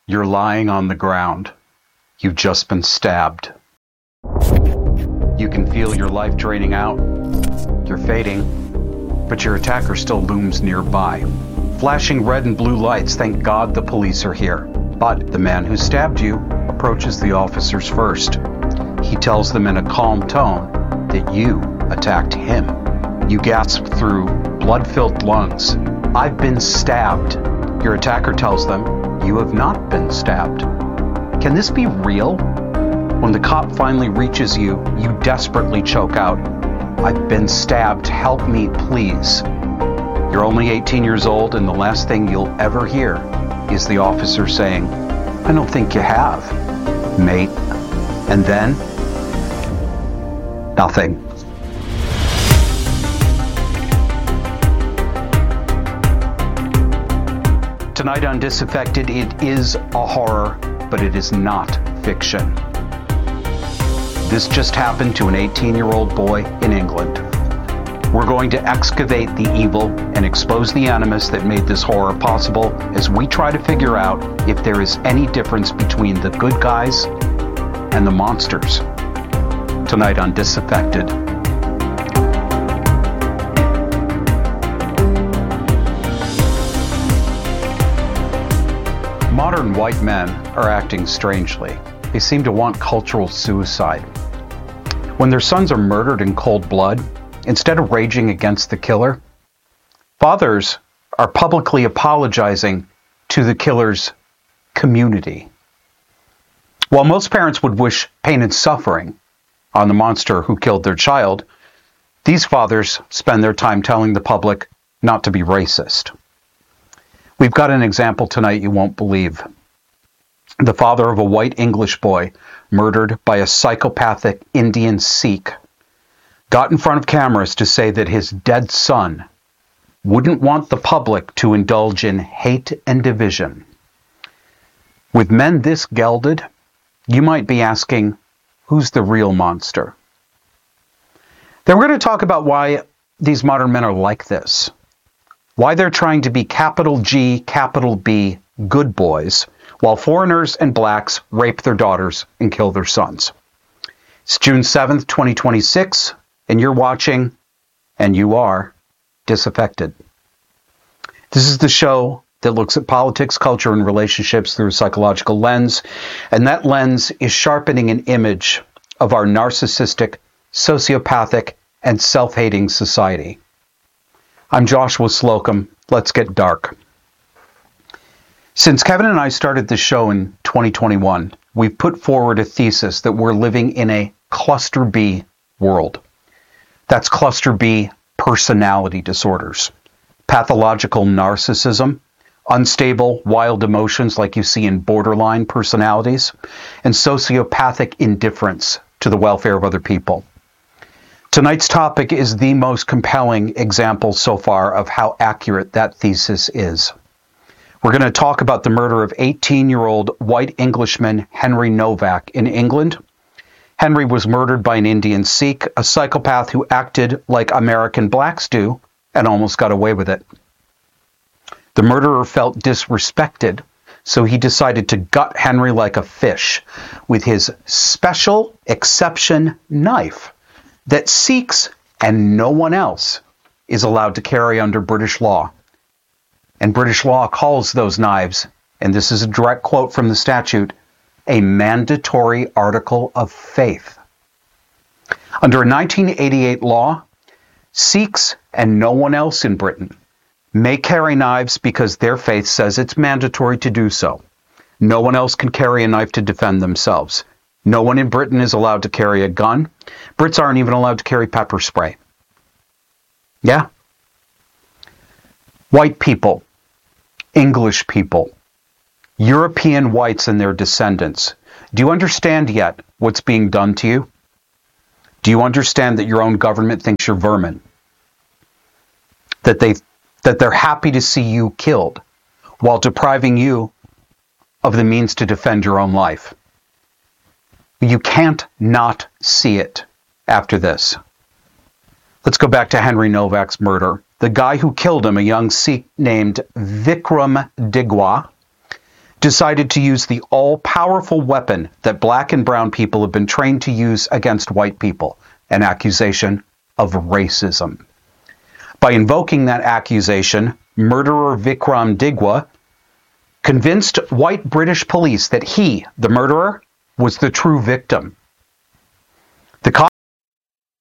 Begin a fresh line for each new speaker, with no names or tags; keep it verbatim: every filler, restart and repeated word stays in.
You're lying on the ground. You've just been stabbed. You can feel your life draining out. You're fading, but your attacker still looms nearby. Flashing red and blue lights, thank God the police are here. But the man who stabbed you approaches the officers first. He tells them in a calm tone that you attacked him. You gasp through blood-filled lungs. I've been stabbed. Your attacker tells them you have not been stabbed. Can this be real? When the cop finally reaches you, you desperately choke out, I've been stabbed, help me please. You're only eighteen years old, and the last thing you'll ever hear is the officer saying, I don't think you have, mate. And then, nothing. Tonight on Disaffected, it is a horror, but it is not fiction. This just happened to an eighteen-year-old boy in England. We're going to excavate the evil and expose the animus that made this horror possible as we try to figure out if there is any difference between the good guys and the monsters. Tonight on Disaffected. Modern white men are acting strangely. They seem to want cultural suicide. When their sons are murdered in cold blood, instead of raging against the killer, fathers are publicly apologizing to the killer's community. While most parents would wish pain and suffering on the monster who killed their child, these fathers spend their time telling the public not to be racist. We've got an example tonight you won't believe. The father of a white English boy murdered by a psychopathic Indian Sikh got in front of cameras to say that his dead son wouldn't want the public to indulge in hate and division. With men this gelded, you might be asking, who's the real monster? Then we're going to talk about why these modern men are like this. Why they're trying to be capital G, capital B, good boys, while foreigners and blacks rape their daughters and kill their sons. It's June seventh, twenty twenty-six, and you're watching, and you are, Disaffected. This is the show that looks at politics, culture, and relationships through a psychological lens, and that lens is sharpening an image of our narcissistic, sociopathic, and self-hating society. I'm Joshua Slocum. Let's get dark. Since Kevin and I started this show in twenty twenty-one, we've put forward a thesis that we're living in a cluster B world. That's cluster B personality disorders, pathological narcissism, unstable, wild emotions like you see in borderline personalities, and sociopathic indifference to the welfare of other people. Tonight's topic is the most compelling example so far of how accurate that thesis is. We're going to talk about the murder of eighteen-year-old white Englishman Henry Novak in England. Henry was murdered by an Indian Sikh, a psychopath who acted like American blacks do and almost got away with it. The murderer felt disrespected, so he decided to gut Henry like a fish with his special exception knife that Sikhs and no one else is allowed to carry under British law. And British law calls those knives, and this is a direct quote from the statute, a mandatory article of faith. Under a nineteen eighty-eight law, Sikhs and no one else in Britain may carry knives because their faith says it's mandatory to do so. No one else can carry a knife to defend themselves. No one in Britain is allowed to carry a gun. Brits aren't even allowed to carry pepper spray. Yeah. White people, English people, European whites and their descendants. Do you understand yet what's being done to you? Do you understand that your own government thinks you're vermin? That they that they're happy to see you killed while depriving you of the means to defend your own life? You can't not see it after this. Let's go back to Henry Novak's murder. The guy who killed him, a young Sikh named Vikram Digwa, decided to use the all-powerful weapon that black and brown people have been trained to use against white people, an accusation of racism. By invoking that accusation, murderer Vikram Digwa convinced white British police that he, the murderer, was the true victim.